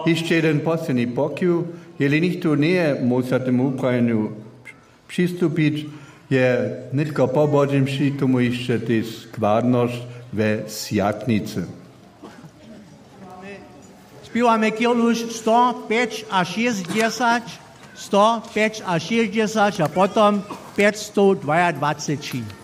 Ještě jeden poslední pokyv, jeli nikto nie musia tomu Ukrajinu přistupit, je netko po Božím mši tomu ještě ty skvárnost ve Sjatnice. Spívame Kirluš 105 a 60, 105 a 60 a potom 522.